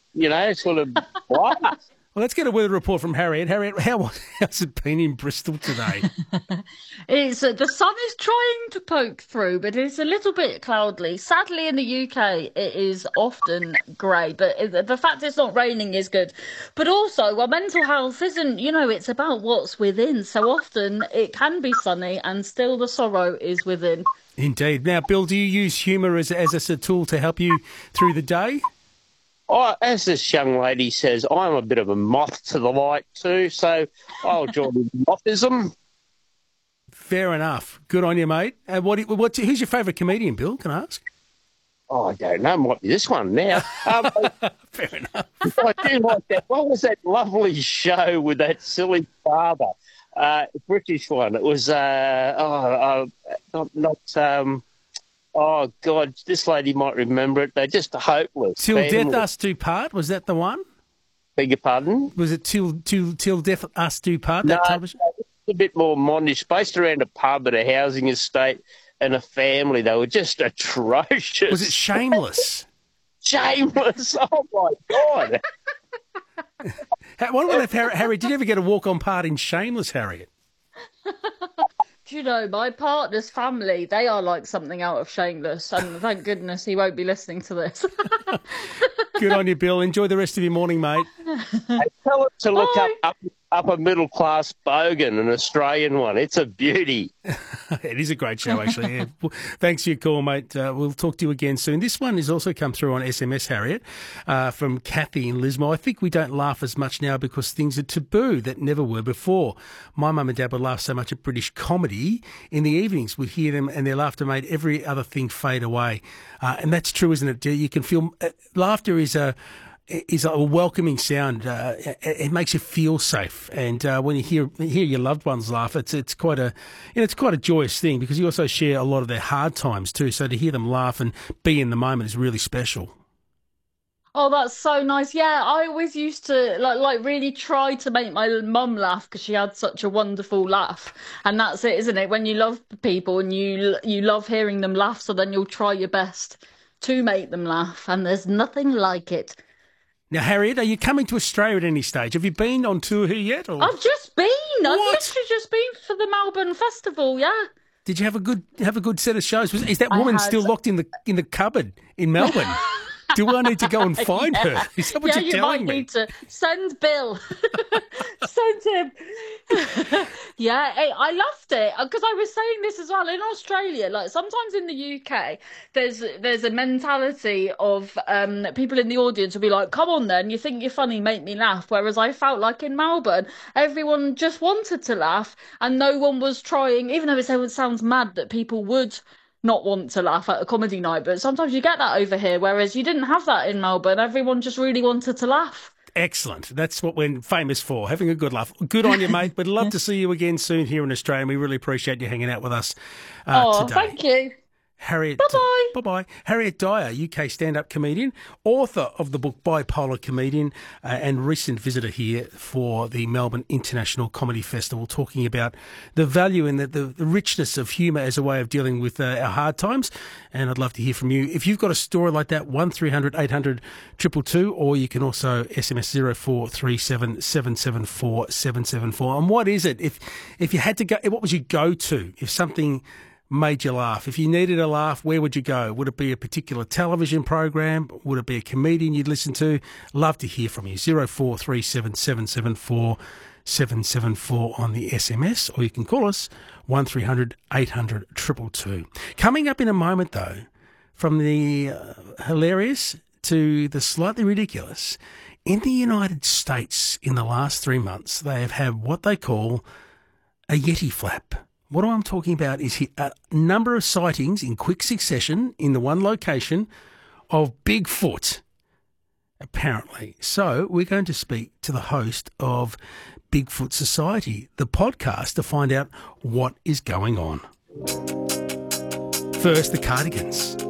sort of blast. Well, let's get a weather report from Harriet. Harriet, how's it been in Bristol today? The sun is trying to poke through, but it's a little bit cloudy. Sadly, in the UK, it is often grey, but the fact it's not raining is good. But also, our mental health isn't, it's about what's within. So often it can be sunny and still the sorrow is within. Indeed. Now, Bill, do you use humour as a tool to help you through the day? Oh, as this young lady says, I'm a bit of a moth to the light too, so I'll join in mothism. Fair enough. Good on you, mate. Who's your favourite comedian, Bill? Can I ask? Oh, I don't know. Might be this one now. Fair enough. I do like that. What was that lovely show with that silly father? British one. It was oh, God, this lady might remember it. They're just hopeless. Till Death Us Do Part, was that the one? Beg your pardon? Was it Till Death Us Do Part? No, that television? it's a bit more mondish, based around a pub at a housing estate and a family. They were just atrocious. Was it Shameless? Shameless? Oh, my God. What about Harry? Did you ever get a walk-on part in Shameless, Harriet? Do you know, my partner's family, they are like something out of Shameless, and thank goodness he won't be listening to this. Good on you, Bill. Enjoy the rest of your morning, mate. Hey, tell it to look up a middle-class bogan, an Australian one. It's a beauty. It is a great show, actually. Yeah. Thanks for your call, mate. We'll talk to you again soon. This one has also come through on SMS, Harriet, from Kathy in Lismore. I think we don't laugh as much now because things are taboo that never were before. My mum and dad would laugh so much at British comedy. In the evenings, we'd hear them and their laughter made every other thing fade away. And that's true, isn't it? You can feel laughter is a welcoming sound. It makes you feel safe, and when you hear your loved ones laugh, it's quite a joyous thing because you also share a lot of their hard times too. So to hear them laugh and be in the moment is really special. Oh, that's so nice. Yeah, I always used to like really try to make my mum laugh because she had such a wonderful laugh. And that's it, isn't it? When you love people and you love hearing them laugh, so then you'll try your best to make them laugh. And there's nothing like it. Now, Harriet, are you coming to Australia at any stage? Have you been on tour here yet? Or? I've just been. I've literally just been for the Melbourne Festival, yeah. Did you have a good set of shows? Is that woman still locked in the cupboard in Melbourne? Do I need to go and find her? Is that what you're telling me? Yeah, you might need to send Bill. Send him. Yeah, hey, I loved it because I was saying this as well in Australia. Like sometimes in the UK, there's a mentality of people in the audience will be like, "Come on, then, you think you're funny, make me laugh." Whereas I felt like in Melbourne, everyone just wanted to laugh, and no one was trying, even though it sounds mad that people would not want to laugh at a comedy night, but sometimes you get that over here, whereas you didn't have that in Melbourne. Everyone just really wanted to laugh. Excellent. That's what we're famous for, having a good laugh. Good on you, mate. We'd love to see you again soon here in Australia, and we really appreciate you hanging out with us today. Thank you. Harriet, bye-bye. Bye-bye. Harriet Dyer, UK stand-up comedian, author of the book Bipolar Comedian, and recent visitor here for the Melbourne International Comedy Festival, talking about the value and the richness of humour as a way of dealing with our hard times. And I'd love to hear from you. If you've got a story like that, 1300 800 222, or you can also SMS 0437 774 774. And what is it? If you had to go, what would you go to if something made you laugh? If you needed a laugh, where would you go? Would it be a particular television program? Would it be a comedian you'd listen to? Love to hear from you. 0437 774 774 on the SMS, or you can call us 1300 800 222. Coming up in a moment, though, from the hilarious to the slightly ridiculous, in the United States in the last 3 months, they have had what they call a Yeti flap. What I'm talking about is a number of sightings in quick succession in the one location of Bigfoot, apparently. So we're going to speak to the host of Bigfoot Society, the podcast, to find out what is going on. First, the Cardigans.